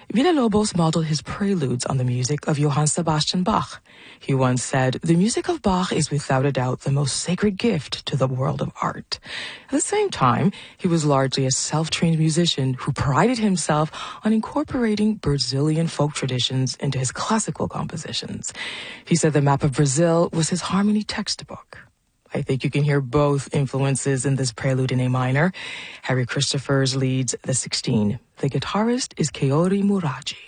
Villa-Lobos modeled his preludes on the music of Johann Sebastian Bach. He once said, "The music of Bach is without a doubt the most sacred gift to the world of art." At the same time, he was largely a self-trained musician who prided himself on incorporating Brazilian folk traditions into his classical compositions. He said the map of Brazil was his harmony textbook. I think you can hear both influences in this prelude in A minor. Harry Christophers leads the 16. The guitarist is Kaori Muraji.